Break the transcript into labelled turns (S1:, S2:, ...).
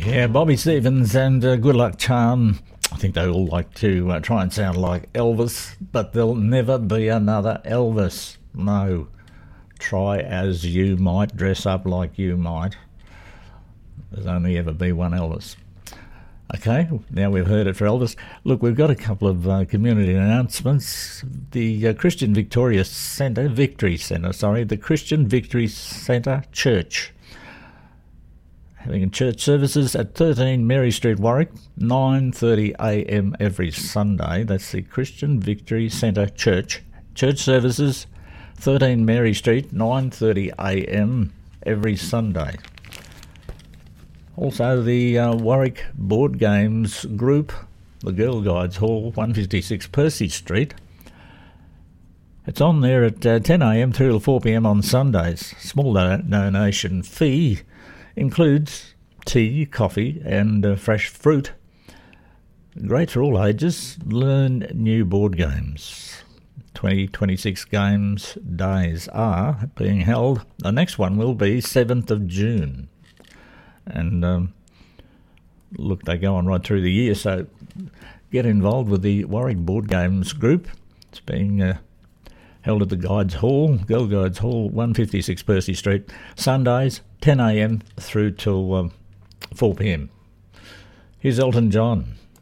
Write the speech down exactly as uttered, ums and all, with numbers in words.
S1: Yeah, Bobby Stevens and uh, Good Luck Charm. I think they all like to uh, try and sound like Elvis, but there'll never be another Elvis. No. Try as you might, dress up like you might. There's only ever be one Elvis. Okay, now we've heard it for Elvis. Look, we've got a couple of uh, community announcements. The uh, Christian Victoria Centre, Victory Centre, sorry, the Christian Victory Centre Church, having church services at thirteen Mary Street, Warwick, nine thirty a m every Sunday. That's the Christian Victory Centre Church. Church services, thirteen Mary Street, nine thirty a m every Sunday. Also, the uh, Warwick Board Games Group, the Girl Guides Hall, one fifty-six Percy Street. It's on there at uh, ten a m through till four p m on Sundays. Small don- donation fee includes tea, coffee and uh, fresh fruit. Great for all ages. Learn new board games. twenty twenty-six games days are being held. The next one will be seventh of June. And um, look, they go on right through the year, so get involved with the Warwick Board Games Group. It's being uh, held at the Guides Hall, Girl Guides Hall, one fifty-six Percy Street, Sundays, ten a m through till um, four p m. Here's Elton John.